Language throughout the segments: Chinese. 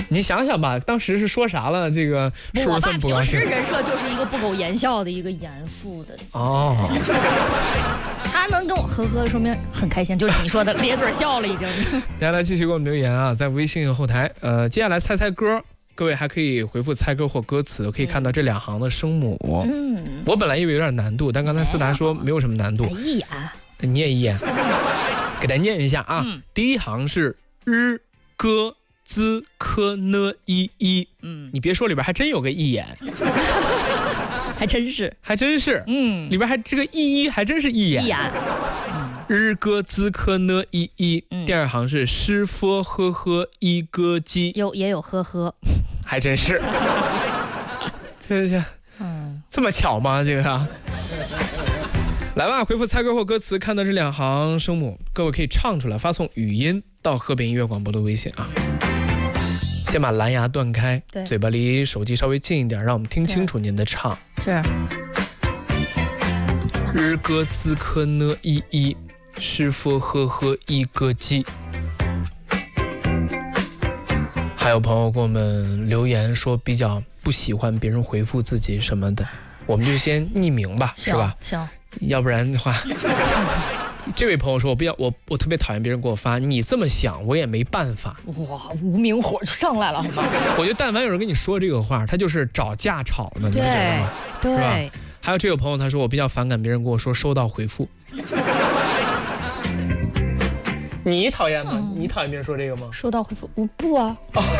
你想想吧，当时是说啥了？这个是不是这么不高兴？ 我爸平时人设就是一个不苟言笑的一个严父的。 哦， 他能跟我呵呵，说明很开心，就是你说的咧嘴笑了已经。 大家来继续给我们留言啊，在微信后台，接下来猜猜歌。各位还可以回复猜歌或歌词，可以看到这2行的声母。我本来以为有点难度，但刚才思达说没有什么难度。 一眼， 你念一眼，给他念一下啊。第一行是日歌兹科呢一一，你别说里边还真有个一眼， 还真是， 里边还这个一一还真是一眼。日歌兹科呢一一，第2行是诗佛呵呵一歌姬， 也有呵呵， 还真是。这么巧吗？这个来吧，回复猜歌或歌词，看到这2行声母，各位可以唱出来，发送语音到河北音乐广播的微信啊。先把蓝牙断开，嘴巴离手机稍微近一点，让我们听清楚您的唱。 是。 日歌兹科呢一一，诗佛呵呵一歌姬。还有朋友给我们留言说比较不喜欢别人回复自己什么的，我们就先匿名吧，是吧？ 行。 要不然的话，这位朋友说我特别讨厌别人给我发，你这么想我也没办法。 哇，无名火就上来了。 我觉得但凡有人跟你说这个话，他就是找架吵呢，你知道吗？ 对。 是吧？还有这位朋友他说我比较反感别人跟我说收到回复。你讨厌吗？你讨厌别人说这个吗？ 收到回复，我不啊。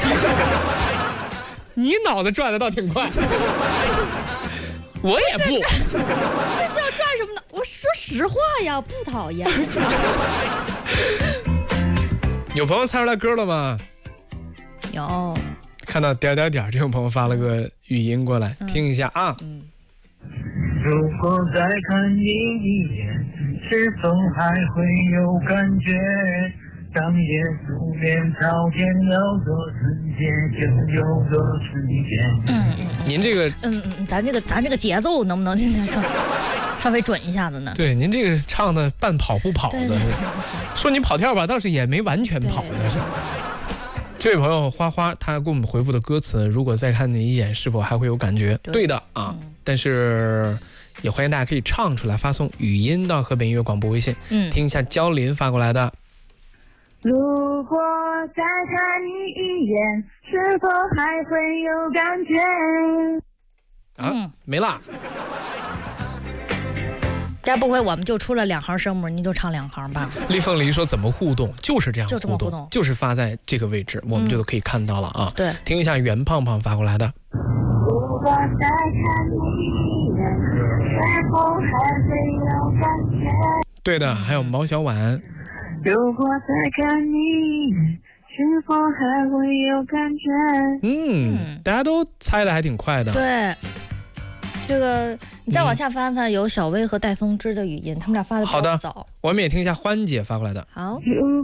你脑子转的倒挺快。我也不。 这需要转什么呢？我说实话呀，不讨厌。 有朋友猜出来歌了吗？ 有。 看到点点点，这位朋友发了个语音过来，听一下啊。 如果再看你一眼，是否还会有感觉？当耶稣面朝天有多纯洁，就有多纯洁。 您这个， 咱这个节奏能不能稍微准一下子呢？ 对，您这个唱的半跑不跑的，说你跑调吧，倒是也没完全跑的。这位朋友花花，他给我们回复的歌词，如果再看你一眼，是否还会有感觉？对的啊，但是也欢迎大家可以唱出来，发送语音到河北音乐广播微信，听一下焦林发过来的。 如果再看你一眼，是否还会有感觉？ 没啦。 该不会我们就出了2行声母，你就唱2行吧？ 立凤梨说怎么互动，就是这样互动，就是发在这个位置，我们就可以看到了啊。 对， 听一下袁胖胖发过来的。 如果再看你一眼，是否还会有感觉？ 对的，还有毛小婉。 如果再看你一眼，是否还会有感觉？ 大家都猜的还挺快的。 对，这个你再往下翻翻，有小薇和戴风之的语音，他们俩发的比较早。 好的，我们也听一下欢姐发过来的。 好。